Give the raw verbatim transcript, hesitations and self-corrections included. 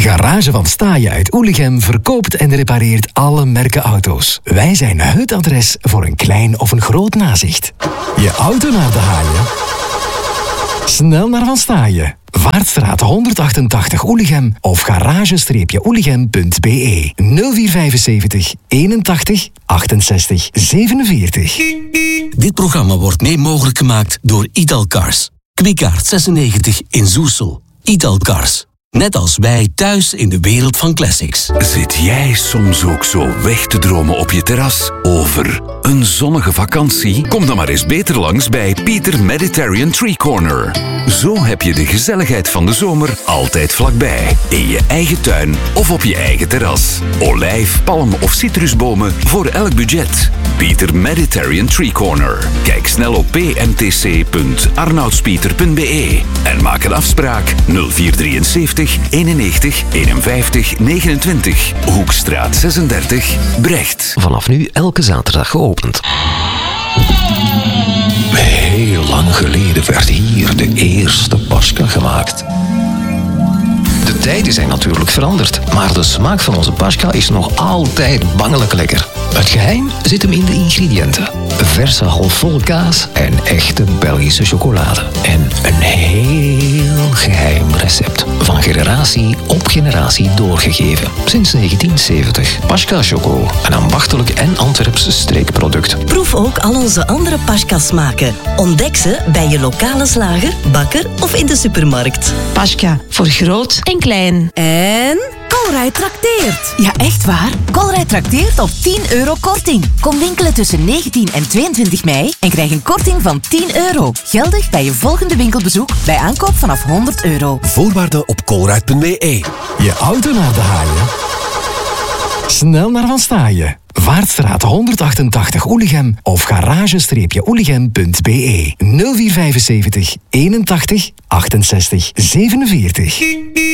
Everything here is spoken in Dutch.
Garage van Staaien uit Oelichem verkoopt en repareert alle merken auto's. Wij zijn het adres voor een klein of een groot nazicht. Je auto naar de haaien? Snel naar Van Staaien. Vaartstraat honderdachtentachtig Oelichem of garage-oelichem punt b e nul vier vijfenzeventig eenentachtig achtenzestig zevenenveertig. Dit programma wordt mee mogelijk gemaakt door Italcars. Kwikaart zesennegentig in Zoersel. Italcars. Net als wij thuis in de wereld van classics. Zit jij soms ook zo weg te dromen op je terras over een zonnige vakantie? Kom dan maar eens beter langs bij Pieter Mediterranean Tree Corner. Zo heb je de gezelligheid van de zomer altijd vlakbij. In je eigen tuin of op je eigen terras. Olijf, palm of citrusbomen voor elk budget. Pieter Mediterranean Tree Corner. Kijk snel op p m t c punt arnoudspieter punt b e en maak een afspraak nul vier drieënzeventig eenennegentig eenenvijftig negenentwintig. Hoekstraat zesendertig, Brecht. Vanaf nu elke zaterdag geopend. Heel lang geleden werd hier de eerste Paschka gemaakt. De tijden zijn natuurlijk veranderd, maar de smaak van onze Paschka is nog altijd bangelijk lekker. Het geheim zit hem in de ingrediënten. Verse halfvol kaas en echte Belgische chocolade. En een heel geheim recept. Van generatie op generatie doorgegeven. Sinds negentien zeventig. Paschka Choco. Een ambachtelijk en Antwerps streekproduct. Proef ook al onze andere Paschka-smaken. Ontdek ze bij je lokale slager, bakker of in de supermarkt. Paschka. Voor groot en klein. En... Colruyt trakteert. Ja, echt waar? Colruyt trakteert op tien euro korting. Kom winkelen tussen negentien en tweeëntwintig mei en krijg een korting van tien euro. Geldig bij je volgende winkelbezoek bij aankoop vanaf honderd euro. Voorwaarden op colruyt punt b e. Je auto naar de haaien? Snel naar Van Staaien. Vaartstraat honderdachtentachtig Oelichem of garage-oelichem punt b e nul vier vijfenzeventig eenentachtig achtenzestig zevenenveertig.